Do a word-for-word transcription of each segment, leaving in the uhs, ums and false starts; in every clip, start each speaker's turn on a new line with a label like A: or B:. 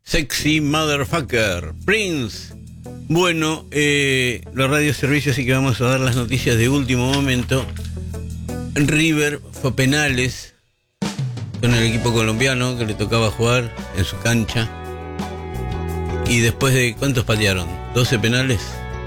A: Sexy Motherfucker, Prince. Bueno, eh, los radioservicios sí que vamos a dar las noticias de último momento. River fue a penales con el equipo colombiano que le tocaba jugar en su cancha. Y después de, ¿cuántos patearon? ¿doce penales?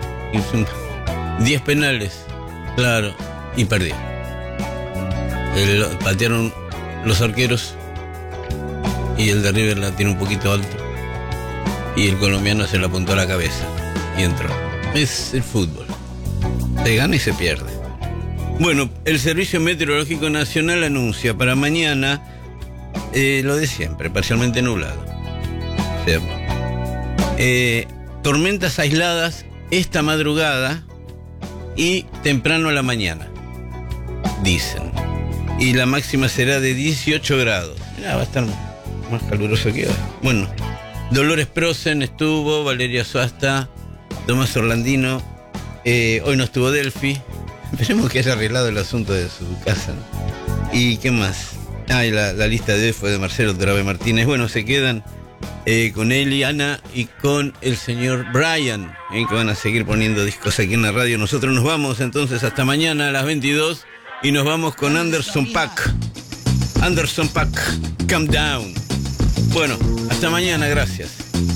A: diez penales, claro, y perdió. El, patearon los arqueros y el de River la tiene un poquito alto y el colombiano se la apuntó a la cabeza y entró. Es el fútbol, se gana y se pierde. Bueno, el Servicio Meteorológico Nacional anuncia para mañana eh, lo de siempre, parcialmente nublado. O sea, eh, tormentas aisladas esta madrugada y temprano a la mañana, dicen. Y la máxima será de dieciocho grados. Mirá, va a estar más caluroso que hoy. Bueno, Dolores Prosen estuvo, Valeria Suasta, Tomás Orlandino. Eh, hoy no estuvo Delphi. Esperemos que haya arreglado el asunto de su casa, ¿no? ¿Y qué más? Ah, y la, la lista de hoy fue de Marcelo Torabe Martínez. Bueno, se quedan eh, con Eli, Ana y con el señor Brian, eh, que van a seguir poniendo discos aquí en la radio. Nosotros nos vamos entonces hasta mañana a las veintidós. Y nos vamos con Anderson .Paak. Anderson .Paak, Calm Down. Bueno, hasta mañana, gracias.